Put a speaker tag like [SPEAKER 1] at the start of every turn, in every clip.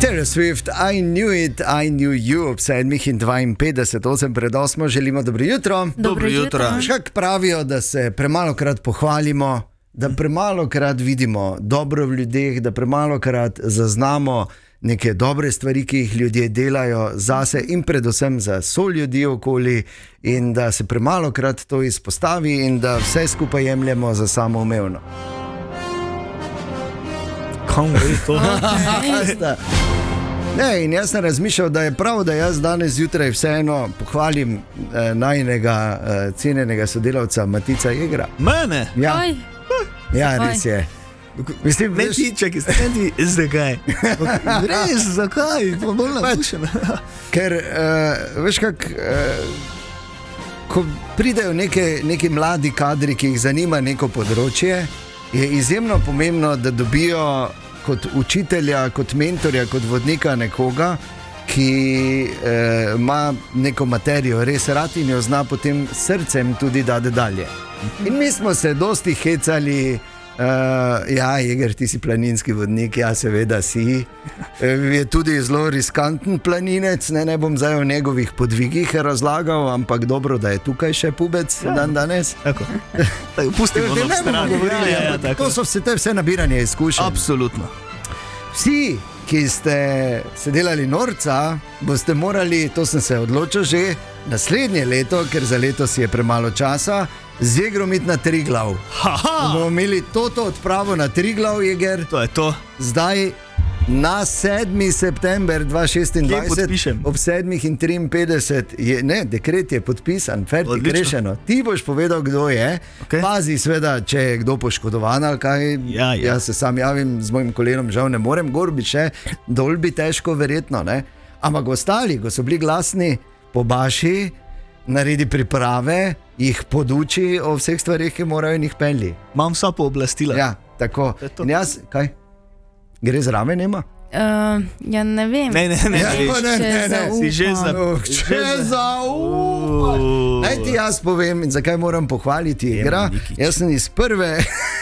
[SPEAKER 1] Taylor Swift, I knew it, I knew you, ob 7:52, 8:08, želimo dobro jutro.
[SPEAKER 2] Dobro jutro.
[SPEAKER 1] Škak pravijo, da se premalokrat pohvalimo, da premalokrat vidimo dobro v ljudeh, da premalokrat zaznamo neke dobre stvari, ki jih ljudje delajo zase in predvsem za soljudi okoli, in da se premalokrat to izpostavi in da vse skupaj jemljemo za samoumevno.
[SPEAKER 2] Kam gre to?
[SPEAKER 1] Ne, in jaz sem razmišljal, da je prav, da jaz danes zjutraj vseeno pohvalim najinega cenjenega sodelavca Matica Jegra.
[SPEAKER 2] Mene?
[SPEAKER 1] Ja, res je. Mislim,
[SPEAKER 2] Ne ti, čakaj, zakaj? Res, zakaj? Pa bolj napušen.
[SPEAKER 1] Ker, veš kak, ko pridejo neki mladi kadri, ki jih zanima neko področje, je izjemno pomembno, da dobijo kot učitelja, kot mentorja, kot vodnika nekoga, ki ima neko materijo res rad in jo zna potem srcem tudi dati dalje. In mi smo se dosti hecali, ja, Jeger, ti si planinski vodnik, ja, seveda si. Je tudi zelo riskanten planinec, ne bom zdaj o njegovih podvigih razlagal, ampak dobro, da je tukaj še pubec dan danes.
[SPEAKER 2] Tako. Pustimo
[SPEAKER 1] Ne bomo govorili, to so vse nabiranje izkušenj.
[SPEAKER 2] Absolutno.
[SPEAKER 1] Vsi, ki ste se delali norca, boste morali, to sem se odločil že, naslednje leto, ker za letos je premalo časa, z Jegrom iti na Triglav. Bomo imeli toto odpravo na Triglav, Jeger.
[SPEAKER 2] To je to.
[SPEAKER 1] Zdaj na 7. september 2026 ob 7:53 je, ne, dekret je podpisan, fertik, rešeno. Ti boš povedal, kdo je.
[SPEAKER 2] Okay.
[SPEAKER 1] Pazi, sveda, če je kdo poškodovan ali kaj.
[SPEAKER 2] Ja.
[SPEAKER 1] Jaz se sam javim, z mojim kolenom žal ne morem, gor bi še, dol bi težko, verjetno, ne. Ampak ostali, ko so bili glasni, pobaši, naredi priprave, jih poduči o vseh stvarih, ki morajo in jih pelji.
[SPEAKER 2] Imam vsa pooblastila.
[SPEAKER 1] Ja, tako. In jaz, kaj? Gre zraven, nema?
[SPEAKER 3] Ja, ne vem.
[SPEAKER 2] Ne. Si že
[SPEAKER 1] zaupal. Naj ti jaz povem, in zakaj moram pohvaliti Jegra. Jaz sem iz prve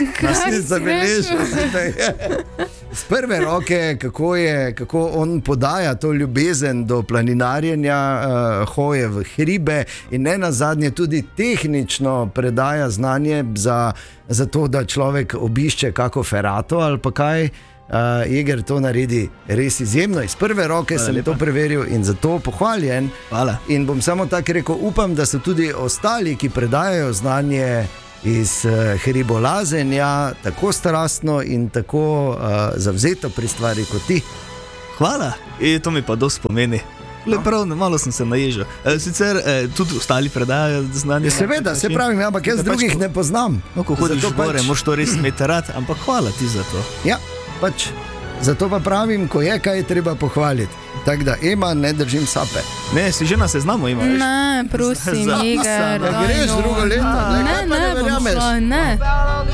[SPEAKER 1] z prve roke, kako on podaja to ljubezen do planinarjenja, hoje v hribe in ne nazadnje tudi tehnično predaja znanje za to, da človek obišče kako ferato ali pa kaj. Jeger to naredi res izjemno, iz prve roke sem to preveril in zato pohvaljen.
[SPEAKER 2] Hvala.
[SPEAKER 1] In bom samo tako rekel, upam, da so tudi ostali, ki predajajo znanje iz hribolazenja, tako strastno in tako zavzeto pri stvari kot ti.
[SPEAKER 2] Hvala, to mi pa dosti pomeni. Prav, malo sem se naježil. Sicer tudi ostali predajajo znanje.
[SPEAKER 1] Seveda, se pravim, ampak jaz drugih ne poznam.
[SPEAKER 2] No, ko hodiš gore, moraš to res imeti rad, ampak hvala ti za to.
[SPEAKER 1] Ja, pač, zato pa pravim, ko je kaj treba pohvaliti. Tako da, Ema, ne držim sape.
[SPEAKER 2] Ne, si že na seznamu imaš.
[SPEAKER 3] Ne, prosim, Jeger.
[SPEAKER 1] Greš drugo leto,
[SPEAKER 3] Ne, bom šla, ne.